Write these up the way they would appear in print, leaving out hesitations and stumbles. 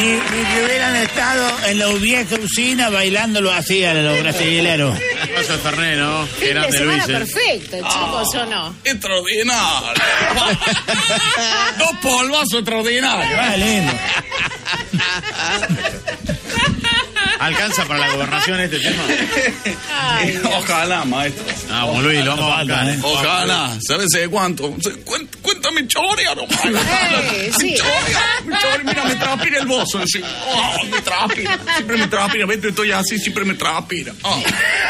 Ni que hubieran estado en la vieja usina bailándolo así a los brasileros. Paso de Fernet, ¿no? Fin de Grande semana Luis. perfecto, chicos, ¿o no? Extraordinario. Dos polvazos extraordinarios. Ah, lindo. ¿Alcanza para la gobernación este tema? Ay, Ojalá, maestro. Ah, bueno, Luis, lo vamos a bancar, ¿eh? Ojalá. ¿Sabes de cuánto? Cuenta mi choria, no sí. Mi choria, mira, me transpira el bozo. Sí. Oh, me transpira. Siempre me transpira. Vete, estoy así, siempre me transpira. Oh.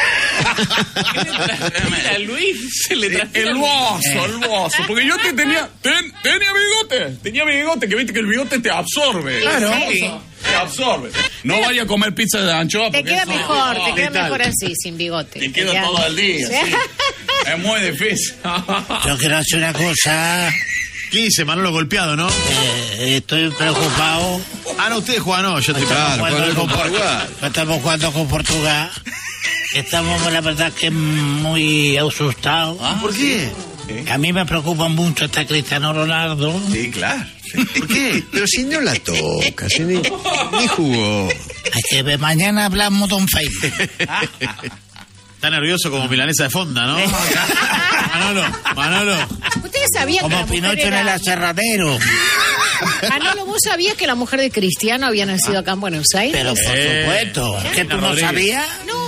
A Luis se le transpira El bozo. Porque yo tenía bigote. Tenía bigote, que viste que el bigote te absorbe. Claro. Te absorbe. No vaya a comer pizza de anchoa. Te porque queda eso- mejor, te queda tal? mejor así, sin bigote. Te queda todo el día. ¿Sí? Sí. Es muy difícil. Yo quiero hacer una cosa. 15, Manolo golpeado, ¿no? Estoy preocupado. Ah, no, ustedes juegan, no, yo estoy Estamos jugando con Portugal. Estamos jugando con Portugal. Estamos, la verdad, que muy asustados. ¿Por qué? A mí me preocupa mucho hasta Cristiano Ronaldo. Sí, claro. ¿Por qué? Pero si no la toca, si ni jugó. Hay que ver, mañana hablamos, don Felipe. Está nervioso como milanesa de fonda, ¿no? Manolo. Ustedes sabían que Como la mujer Pinocho en el era... aserradero. Manolo, ¿vos sabías que la mujer de Cristiano había nacido acá en Buenos Aires? Pero por supuesto, ¿que tú no Rodríguez. sabías? No.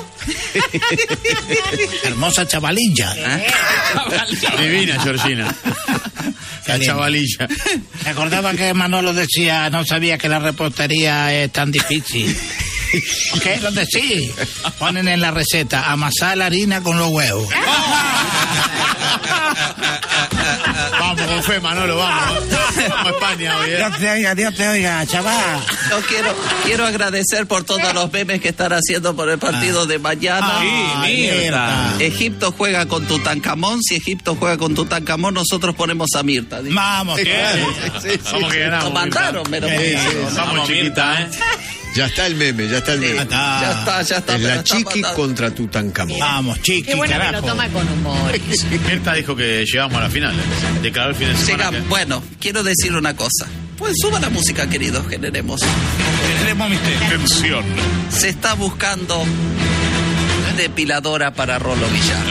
Hermosa chavalilla. Divina, Georgina. La chavalilla. Me acordaba que Manolo decía, no sabía que la repostería es tan difícil. ¿Qué? Lo decís. Ponen en la receta, amasar la harina con los huevos. Vamos con fe, Manolo, vamos. Vamos a España hoy, ¿eh? Dios te oiga, chaval. Yo quiero agradecer por todos los memes que están haciendo por el partido de mañana. Mirta. Egipto juega con Tutankamón. Si Egipto juega con Tutankamón, nosotros ponemos a Mirta. Dice. Vamos, Vamos que ganamos. Lo mandaron, pero Vamos, chiquita, ¿eh? Ya está el meme, ya está el meme. ya está. Es pero la está Chiqui mandado. contra Tutankamón. Vamos, chiqui, Qué bueno que carajo. lo toma con humor. Mirta dijo que llegamos a la final. Declaró el fin de semana. Llega- Bueno, quiero decir una cosa. Pues suba la música, queridos, generemos. Tenemos misterio. Tensión. Se está buscando depiladora para Rolo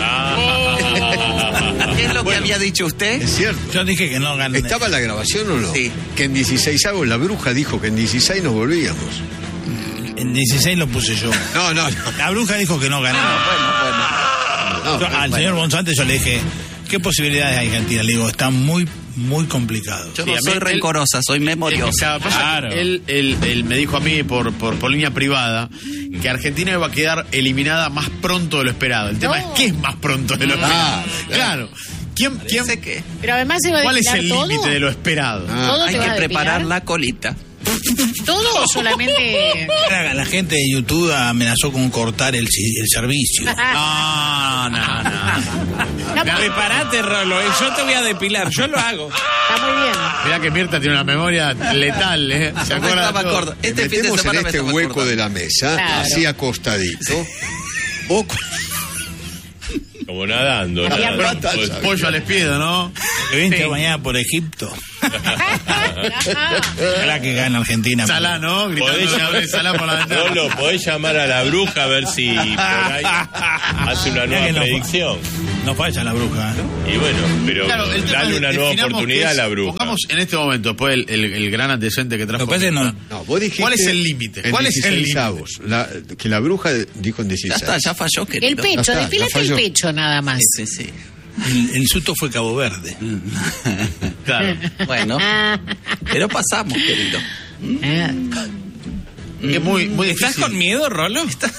Villar. ¿Qué es lo que había dicho usted? Es cierto. Yo dije que no gané. ¿Estaba la grabación o no? Sí. Que en 16avos la bruja dijo que en 16 nos volvíamos. En 16 lo puse yo. No. La bruja dijo que no ganaba. Al señor Bonzante yo le dije, ¿qué posibilidades hay Argentina? Le digo, está muy, muy complicado. Yo Sí, no a mí- soy él- rencorosa, soy memoriosa. Claro. Él me dijo a mí por línea privada que Argentina iba a quedar eliminada más pronto de lo esperado. El tema es ¿qué es más pronto de lo esperado? Claro. ¿Quién, Sé que Pero además se va a ¿Cuál es depilar el todo. límite de lo esperado? ¿Todo hay te va que a depilar? preparar la colita. ¿Todo o solamente...? La gente de YouTube amenazó con cortar el servicio. No, Prepárate, Rolo, yo te voy a depilar, yo lo hago. está muy bien. Mirá que Mirta tiene una memoria letal, ¿eh? Se No acuerda de estaba todo. acordado. Este fin de Metemos en semana me este estaba hueco acordando. de la mesa, Claro. así acostadito. O con- Como nadando. Había nadando. pronto. Pollo al espiedo, ¿no? Que viniste mañana por Egipto. Ojalá que gane Argentina. Salá, ¿no? Gritando Podés- una vez Salá por la ventana. Rolo, podés llamar a la bruja a ver si por ahí hace una Mirá nueva que no- predicción. No falla la bruja. Y bueno, pero Claro, el tema dale es una nueva definamos oportunidad qué a es- la bruja. Pongamos en este momento, después el gran antecedente que trajo. Lo que pasa es que no- No, vos dijiste ¿Cuál es el límite? en ¿Cuál es el 16 límite? avos. Que la bruja dijo en Ya 16. está, ya falló, querido. El pecho, está, depilate ya el falló. pecho nada más. Sí, sí. El susto fue Cabo Verde. Claro. Bueno, pero pasamos, querido. Es muy ¿Estás difícil. con miedo, Rolo?